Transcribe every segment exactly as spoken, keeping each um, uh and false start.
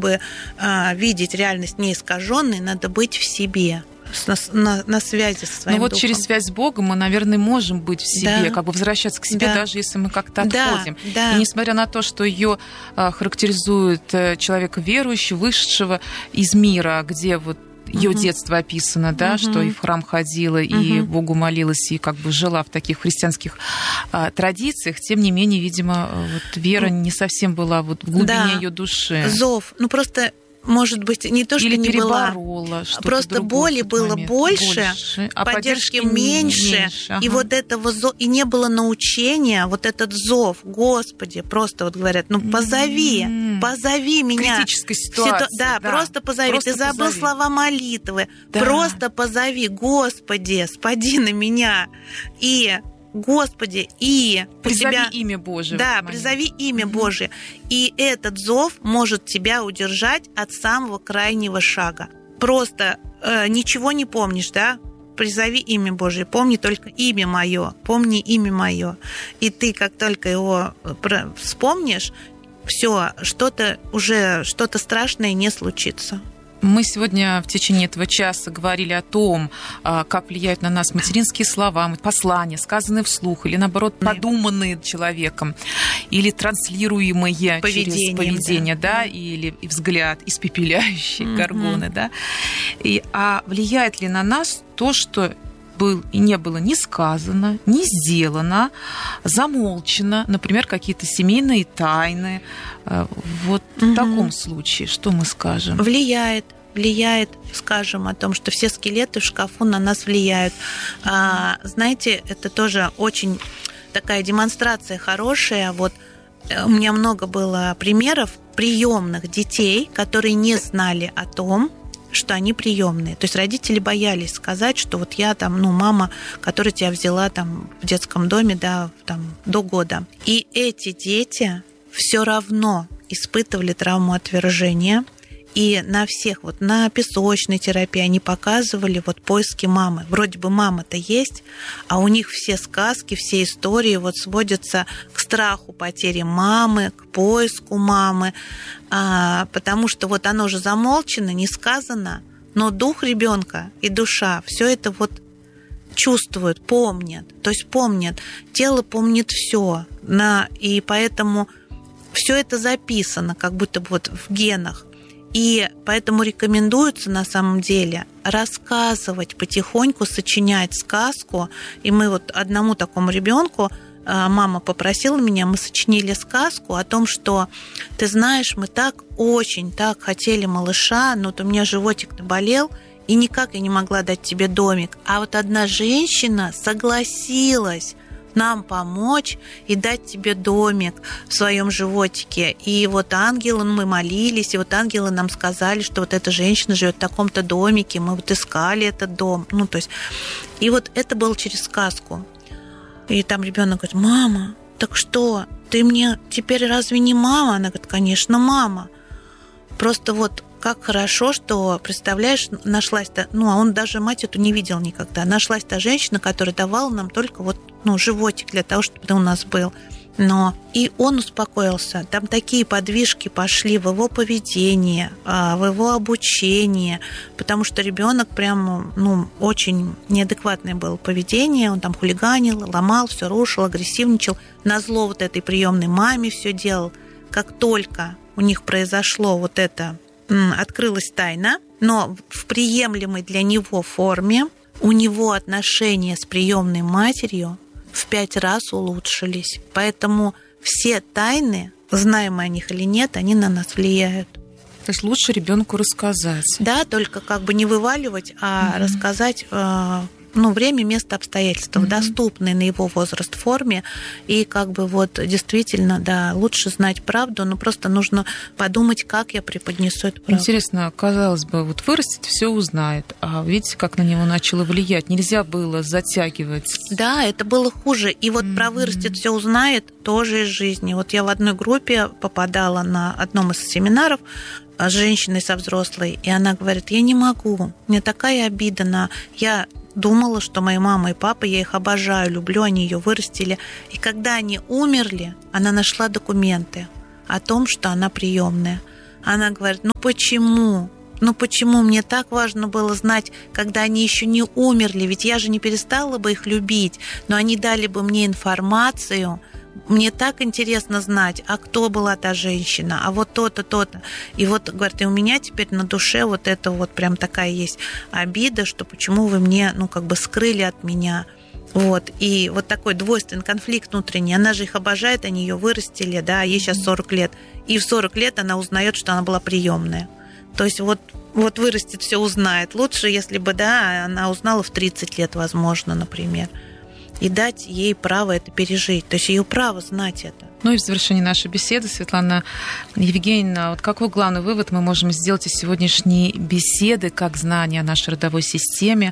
чтобы а, видеть реальность не искаженной, надо быть в себе. На, на, на связи со своим Ну вот духом. через связь с Богом мы, наверное, можем быть в себе, Да. как бы возвращаться к себе, Да. даже если мы как-то Да, отходим. да. И несмотря на то, что ее а, характеризует а, человека верующего, вышедшего из мира, где вот ее uh-huh. детство описано, да, uh-huh. что и в храм ходила, и uh-huh. Богу молилась, и как бы жила в таких христианских а, традициях, тем не менее, видимо, вот вера uh-huh. не совсем была вот в глубине да. ее души. Зов, ну просто... Может быть, не то, что Или не была, просто боли было больше, больше а поддержки меньше, меньше. Ага. И вот этого зо... и не было научения, вот этот зов, Господи, просто вот говорят, ну позови, mm-hmm. позови меня. Критическая ситуация. Ситу... Да, да, просто позови. Просто Ты забыл позови. Слова молитвы, да. просто позови, Господи, спади на меня. И Господи, и призови тебя... имя Божие. Да, призови имя mm-hmm. Божие. И этот зов может тебя удержать от самого крайнего шага. Просто э, ничего не помнишь, да? Призови имя Божие, помни только имя мое, помни имя мое. И ты, как только его вспомнишь, все, что-то уже, что-то страшное не случится. Мы сегодня в течение этого часа говорили о том, как влияют на нас материнские слова, послания, сказанные вслух, или, наоборот, подуманные человеком, или транслируемые через поведение, да, да или и взгляд, испепеляющий mm-hmm. горгоны, да. И, а влияет ли на нас то, что был и не было ни сказано, ни сделано, замолчено, например, какие-то семейные тайны. Вот угу. в таком случае что мы скажем? Влияет. Влияет, скажем, о том, что все скелеты в шкафу на нас влияют. А, знаете, это тоже очень такая демонстрация хорошая. Вот у меня много было примеров приемных детей, которые не знали о том, что они приемные. То есть родители боялись сказать, что вот я там, ну, мама, которая тебя взяла там в детском доме, да, там до года. И эти дети все равно испытывали травму отвержения. И на всех, вот на песочной терапии они показывали вот поиски мамы. Вроде бы мама-то есть, а у них все сказки, все истории вот сводятся к страху потери мамы, к поиску мамы, а, потому что вот оно же замолчено, не сказано, но дух ребенка и душа все это вот чувствуют, помнят, то есть помнят, тело помнит все, на, и поэтому все это записано, как будто бы вот в генах. И поэтому рекомендуется на самом деле рассказывать потихоньку, сочинять сказку. И мы вот одному такому ребенку, мама попросила меня, мы сочинили сказку о том, что, ты знаешь, мы так очень так хотели малыша, но вот у меня животик наболел, и никак я не могла дать тебе домик. А вот одна женщина согласилась нам помочь и дать тебе домик в своем животике. И вот ангелы, мы молились, и вот ангелы нам сказали, что вот эта женщина живет в таком-то домике, мы вот искали этот дом. Ну, то есть, и вот это было через сказку. И там ребенок говорит: мама, так что, ты мне теперь разве не мама? Она говорит: конечно, мама. Просто вот как хорошо, что, представляешь, нашлась та, ну, а он даже мать эту не видел никогда. Нашлась та женщина, которая давала нам только вот, ну, животик для того, чтобы он у нас был. Но и он успокоился. Там такие подвижки пошли в его поведении, в его обучении, потому что ребенок прям, ну, очень неадекватное было поведение. Он там хулиганил, ломал, все рушил, агрессивничал. Назло вот этой приемной маме все делал. Как только у них произошло вот это, открылась тайна, но в приемлемой для него форме, у него отношения с приемной матерью в пять раз улучшились. Поэтому все тайны, знаем мы о них или нет, они на нас влияют. То есть лучше ребенку рассказать. Да, только как бы не вываливать, а mm-hmm. рассказать, ну, время, место, обстоятельства, mm-hmm. доступные на его возраст форме. И как бы вот действительно, да, лучше знать правду, но просто нужно подумать, как я преподнесу эту правду. Интересно, казалось бы, вот вырастет, все узнает. А видите, как на него начало влиять? Нельзя было затягивать. Да, это было хуже. И вот mm-hmm. про вырастет, все узнает тоже из жизни. Вот я в одной группе попадала на одном из семинаров с женщиной, со взрослой, и она говорит: я не могу, мне такая обида на... Я думала, что моя мама и папа, я их обожаю, люблю, они ее вырастили. И когда они умерли, она нашла документы о том, что она приемная. Она говорит, ну почему? Ну почему мне так важно было знать, когда они еще не умерли? Ведь я же не перестала бы их любить, но они дали бы мне информацию. Мне так интересно знать, а кто была та женщина, а вот то-то, то-то. И вот, говорит, и у меня теперь на душе вот это вот прям такая есть обида, что почему вы мне, ну, как бы скрыли от меня. Вот, и вот такой двойственный конфликт внутренний. Она же их обожает, они ее вырастили, да, ей сейчас сорок лет. И в сорок лет она узнает, что она была приемная. То есть вот, вот вырастет, все узнает. Лучше, если бы, да, она узнала в тридцать лет, возможно, например. И дать ей право это пережить. То есть ее право знать это. Ну и в завершении нашей беседы, Светлана Евгеньевна, вот какой главный вывод мы можем сделать из сегодняшней беседы, как знание о нашей родовой системе,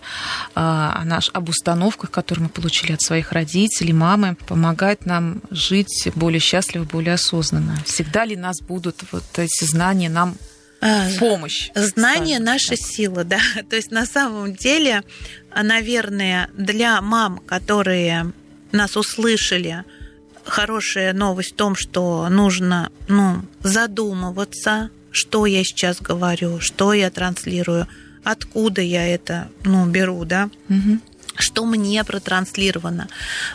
о наш, об установках, которые мы получили от своих родителей, мамы, помогает нам жить более счастливо, более осознанно? Всегда ли нас будут вот эти знания нам в помощь? Знание – наша сила, да. То есть на самом деле, наверное, для мам, которые нас услышали, хорошая новость в том, что нужно, ну, задумываться, что я сейчас говорю, что я транслирую, откуда я это, ну, беру, да, угу. Что мне протранслировано.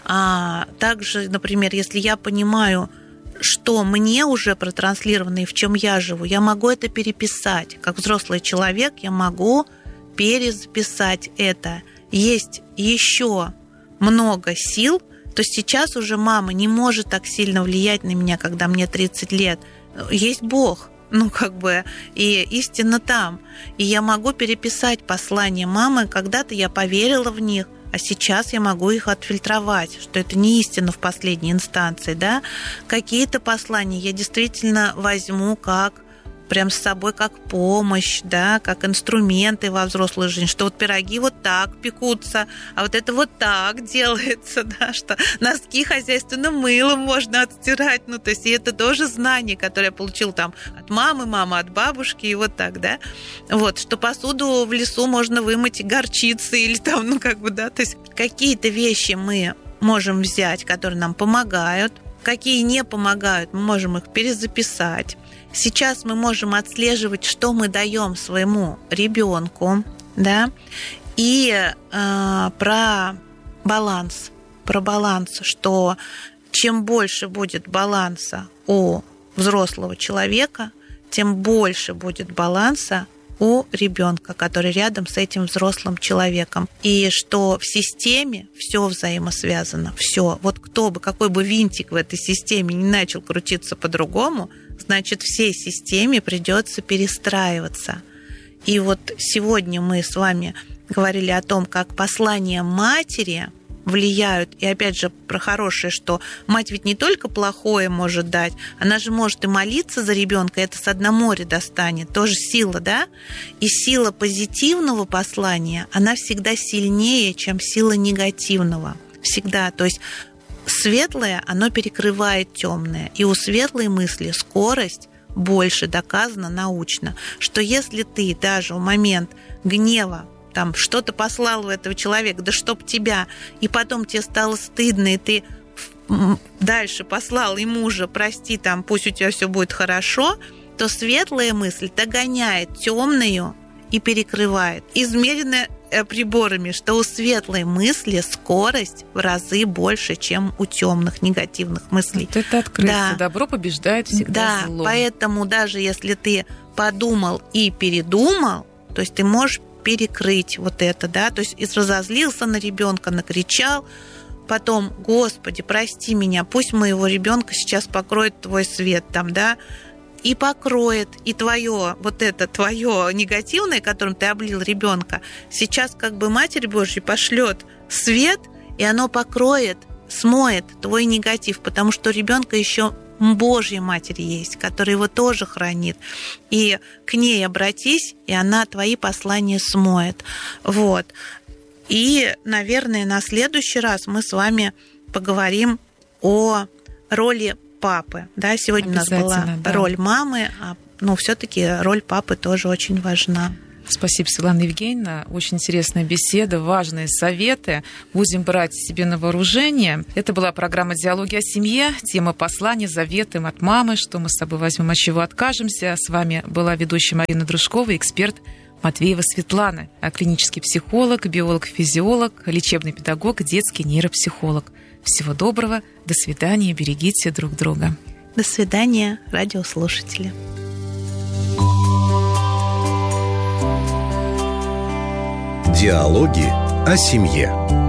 А также, например, если я понимаю, что мне уже протранслировано и в чем я живу, я могу это переписать. Как взрослый человек я могу перезаписать это. Есть еще много сил. То есть сейчас уже мама не может так сильно влиять на меня, когда мне тридцать лет. Есть Бог, ну как бы, и истина там. И я могу переписать послания мамы. Когда-то я поверила в них, а сейчас я могу их отфильтровать, что это не истина в последней инстанции, да. Какие-то послания я действительно возьму как прям с собой как помощь, да, как инструменты во взрослой жизни, что вот пироги вот так пекутся, а вот это вот так делается, да, что носки хозяйственным мылом можно отстирать, ну, то есть и это тоже знание, которое я получила там от мамы, мамы от бабушки, и вот так, да, вот, что посуду в лесу можно вымыть горчицей или там, ну, как бы, да, то есть какие-то вещи мы можем взять, которые нам помогают, какие не помогают, мы можем их перезаписать. Сейчас мы можем отслеживать, что мы даем своему ребенку, да, и э, про баланс, про баланс, что чем больше будет баланса у взрослого человека, тем больше будет баланса у ребенка, который рядом с этим взрослым человеком. И что в системе все взаимосвязано, все. Вот кто бы, какой бы винтик в этой системе не начал крутиться по-другому, значит, всей системе придется перестраиваться. И вот сегодня мы с вами говорили о том, как послания матери влияют, и опять же про хорошее, что мать ведь не только плохое может дать, она же может и молиться за ребенка, это с дна моря достанет, тоже сила, да? И сила позитивного послания, она всегда сильнее, чем сила негативного, всегда, то есть светлое, оно перекрывает темное, и у светлой мысли скорость больше, доказано научно, что если ты даже в момент гнева там что-то послал в этого человека, да чтоб тебя, и потом тебе стало стыдно, и ты дальше послал ему же, прости, там, пусть у тебя все будет хорошо, то светлая мысль догоняет темную и перекрывает. Измерено приборами, что у светлой мысли скорость в разы больше, чем у темных негативных мыслей. Вот это открыто. Да. Добро побеждает всегда да, зло. Поэтому даже если ты подумал и передумал, то есть ты можешь перекрыть вот это, да, то есть и разозлился на ребенка, накричал, потом, Господи, прости меня, пусть моего ребенка сейчас покроет твой свет там, да, и покроет, и твое, вот это твое негативное, которым ты облил ребенка, сейчас как бы Матерь Божья пошлет свет, и оно покроет, смоет твой негатив, потому что у ребенка еще Божья Матерь есть, которая его тоже хранит. И к ней обратись, и она твои послания смоет. Вот. И, наверное, на следующий раз мы с вами поговорим о роли папы. Да, сегодня у нас была да. роль мамы, а ну, все-таки роль папы тоже очень важна. Спасибо, Светлана Евгеньевна. Очень интересная беседа, важные советы. Будем брать себе на вооружение. Это была программа «Диалоги о семье». Тема послания, заветы от мамы, что мы с собой возьмем, от чего откажемся. С вами была ведущая Марина Дружкова, эксперт Матвеева Светлана, клинический психолог, биолог-физиолог, лечебный педагог, детский нейропсихолог. Всего доброго, до свидания, берегите друг друга. До свидания, радиослушатели. Диалоги о семье.